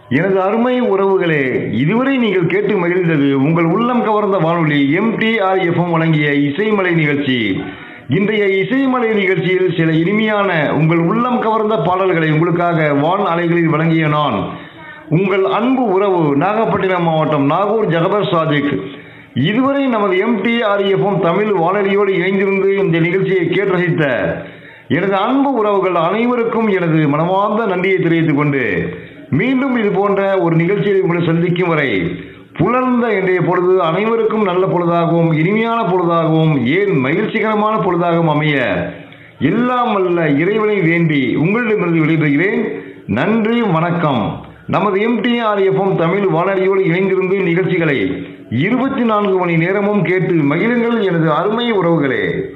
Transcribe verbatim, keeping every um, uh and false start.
எனது அருமை உறவுகளே, இதுவரை நீங்கள் கேட்டு மகிழ்ந்தது உங்கள் உள்ளம் கவர்ந்த வானொலி எம்டிஆர்எஃப்எம் வழங்கிய இசைமலை நிகழ்ச்சி. இன்றைய இசைமலை நிகழ்ச்சியில் சில இனிமையான உங்கள் உள்ளம் கவர்ந்த பாடல்களை உங்களுக்காக வான் அலைகளில் வழங்கிய நான் உங்கள் அன்பு உறவு நாகப்பட்டினம் மாவட்டம் நாகூர் ஜகபர் சாதிக். இதுவரை நமது எம்டிஆர்எஃப்எம் தமிழ் வானொலியோடு இணைந்திருந்து இந்த நிகழ்ச்சியை கேட்டு ரசித்த எனது அன்பு உறவுகள் அனைவருக்கும் எனது மனமார்ந்த நன்றியை தெரிவித்துக் கொண்டு மீண்டும் இது போன்ற ஒரு நிகழ்ச்சியை உங்களை சந்திக்கும் வரை புலர்ந்த இன்றைய பொழுது அனைவருக்கும் நல்ல பொழுதாகவும் இனிமையான பொழுதாகவும் ஏன் மகிழ்ச்சிகரமான பொழுதாகவும் அமைய எல்லாம் வல்ல இறைவனை வேண்டி உங்களிடமிருந்து விடைபெறுகிறேன். நன்றி, வணக்கம். நமது எம்டிஆர்எஃப்எம் தமிழ் வானொலியோடு இணைந்திருந்து நிகழ்ச்சிகளை இருபத்தி நான்கு மணி நேரமும் கேட்டு மகிழுங்கள் எனது அருமை உறவுகளே.